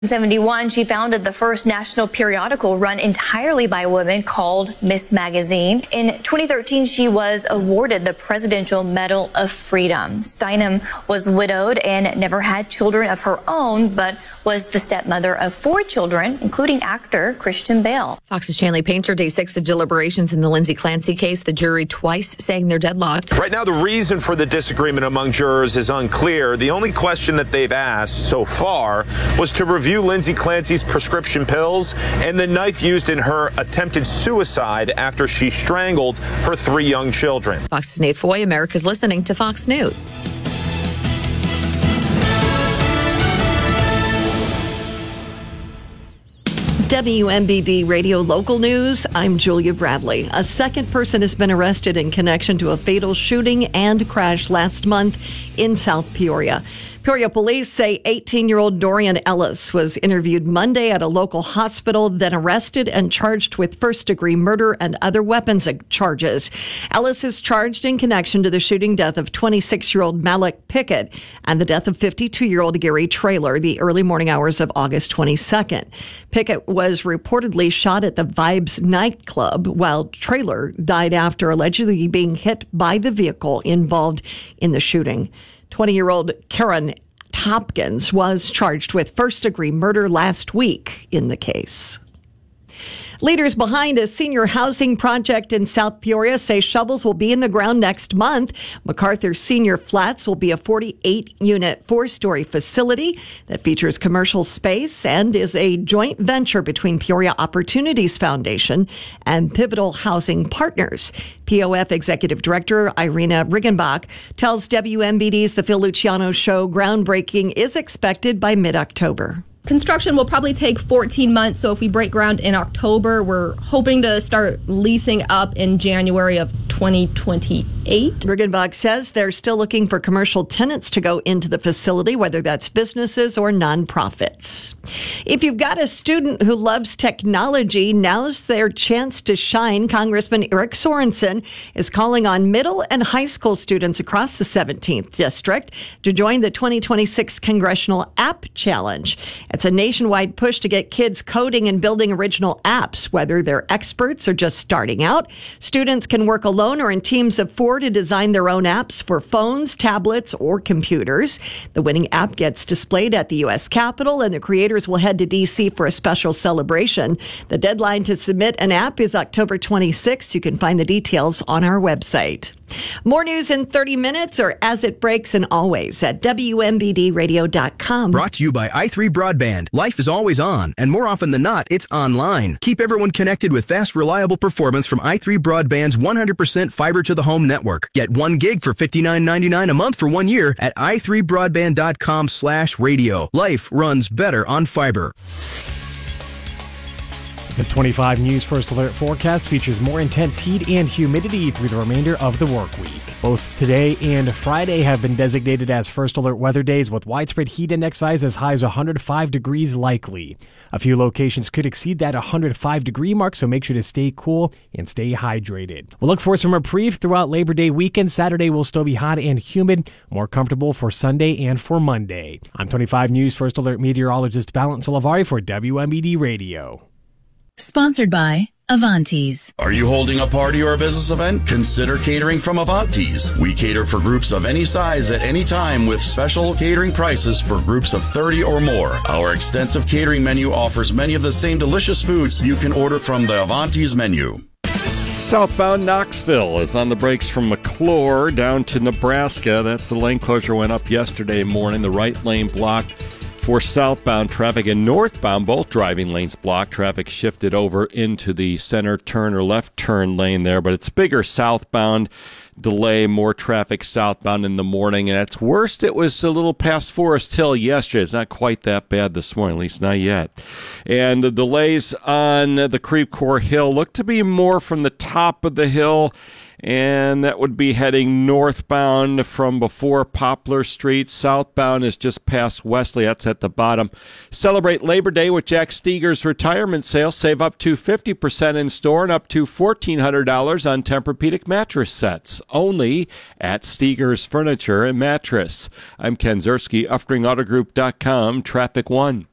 In 1971, she founded the first national periodical run entirely by women called Miss Magazine. In 2013, she was awarded the Presidential Medal of Freedom. Steinem was widowed and never had children of her own, but was the stepmother of 4 children, including actor Christian Bale. Fox's Chanley Painter, day 6 of deliberations in the Lindsay Clancy case. The jury twice saying they're deadlocked. Right now, the reason for the disagreement among jurors is unclear. The only question that they've asked so far was to review Lindsay Clancy's prescription pills and the knife used in her attempted suicide after she strangled her 3 young children. Fox's Nate Foy, America's listening to Fox News. WMBD Radio Local News, I'm Julia Bradley. A second person has been arrested in connection to a fatal shooting and crash last month in South Peoria. Peoria police say 18-year-old Dorian Ellis was interviewed Monday at a local hospital, then arrested and charged with first-degree murder and other weapons charges. Ellis is charged in connection to the shooting death of 26-year-old Malik Pickett and the death of 52-year-old Gary Traylor the early morning hours of August 22nd. Pickett was reportedly shot at the Vibes nightclub, while Traylor died after allegedly being hit by the vehicle involved in the shooting. 20-year-old Karen Hopkins was charged with first-degree murder last week in the case. Leaders behind a senior housing project in South Peoria say shovels will be in the ground next month. MacArthur Senior Flats will be a 48-unit, 4-story facility that features commercial space and is a joint venture between Peoria Opportunities Foundation and Pivotal Housing Partners. POF Executive Director Irina Riggenbach tells WMBD's The Phil Luciano Show groundbreaking is expected by mid-October. Construction will probably take 14 months, so if we break ground in October, we're hoping to start leasing up in January of 2028. Riggenbach says they're still looking for commercial tenants to go into the facility, whether that's businesses or nonprofits. If you've got a student who loves technology, now's their chance to shine. Congressman Eric Sorensen is calling on middle and high school students across the 17th District to join the 2026 Congressional App Challenge. It's a nationwide push to get kids coding and building original apps, whether they're experts or just starting out. Students can work alone or in teams of 4 to design their own apps for phones, tablets, or computers. The winning app gets displayed at the U.S. Capitol, and the creators will head to D.C. for a special celebration. The deadline to submit an app is October 26th. You can find the details on our website. More news in 30 minutes or as it breaks and always at WMBDradio.com. Brought to you by i3 Broadband. Life is always on, and more often than not, it's online. Keep everyone connected with fast, reliable performance from i3 Broadband's 100% fiber-to-the-home network. Get 1 gig for $59.99 a month for 1 year at i3broadband.com/radio. Life runs better on fiber. The 25 News First Alert forecast features more intense heat and humidity through the remainder of the work week. Both today and Friday have been designated as First Alert weather days with widespread heat index values as high as 105 degrees likely. A few locations could exceed that 105-degree mark, so make sure to stay cool and stay hydrated. We'll look for some reprieve throughout Labor Day weekend. Saturday will still be hot and humid, more comfortable for Sunday and for Monday. I'm 25 News First Alert meteorologist Valentin Salavari for WMBD Radio. Sponsored by Avantes. Are you holding a party or a business event? Consider catering from Avantes. We cater for groups of any size at any time with special catering prices for groups of 30 or more. Our extensive catering menu offers many of the same delicious foods you can order from the Avantes menu. Southbound Knoxville is on the brakes from McClure down to Nebraska. That's the lane closure went up yesterday morning. The right lane blocked for southbound traffic, and northbound, both driving lanes blocked. Traffic shifted over into the center turn or left turn lane there, but it's bigger southbound delay, more traffic southbound in the morning, and at worst it was a little past Forest Hill yesterday. It's not quite that bad this morning, at least not yet. And the delays on the Creve Coeur Hill look to be more from the top of the hill, and that would be heading northbound from before Poplar Street. Southbound is just past Wesley. That's at the bottom. Celebrate Labor Day with Jack Steger's retirement sale. Save up to 50% in store and up to $1,400 on Tempur-Pedic mattress sets. Only at Steger's Furniture and Mattress. I'm Ken Zerski, UffringAutoGroup.com, Traffic One.